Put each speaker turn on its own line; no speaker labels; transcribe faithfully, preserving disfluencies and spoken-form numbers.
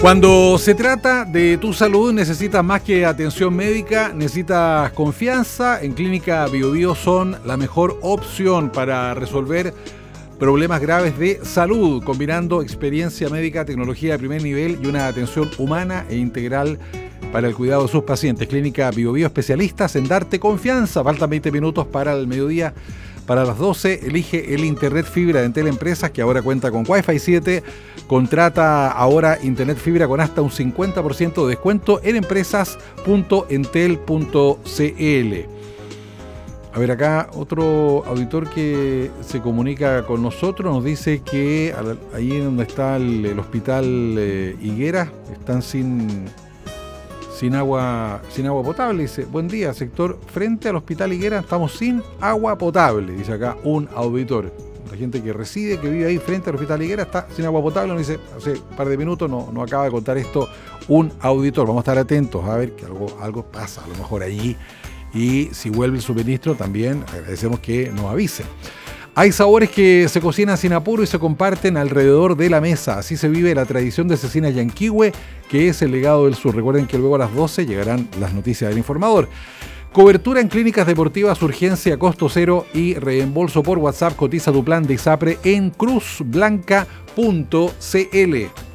Cuando se trata de tu salud, necesitas más que atención médica, necesitas confianza. En Clínica Bio Bio son la mejor opción para resolver problemas graves de salud, combinando experiencia médica, tecnología de primer nivel y una atención humana e integral para el cuidado de sus pacientes. Clínica Bio Bio, especialistas en darte confianza. Faltan veinte minutos para el mediodía. Para las doce, elige el Internet Fibra de Entel Empresas, que ahora cuenta con Wi-Fi siete. Contrata ahora Internet Fibra con hasta un cincuenta por ciento de descuento en empresas punto entel punto cl. A ver, acá otro auditor que se comunica con nosotros nos dice que ahí donde está el, el hospital eh, Higuera están sin... Sin agua, sin agua potable. Dice, buen día, sector frente al Hospital Higuera, estamos sin agua potable, dice acá un auditor. La gente que reside, que vive ahí frente al Hospital Higuera, está sin agua potable. Nos dice, hace un par de minutos nos no acaba de contar esto un auditor. Vamos a estar atentos a ver que algo, algo pasa a lo mejor allí. Y si vuelve el suministro, también agradecemos que nos avisen. Hay sabores que se cocinan sin apuro y se comparten alrededor de la mesa. Así se vive la tradición de Cecina Yanquihue, que es el legado del sur. Recuerden que luego a las doce llegarán las noticias del informador. Cobertura en clínicas deportivas, urgencia, costo cero y reembolso por WhatsApp. Cotiza tu plan de ISAPRE en cruz blanca punto cl.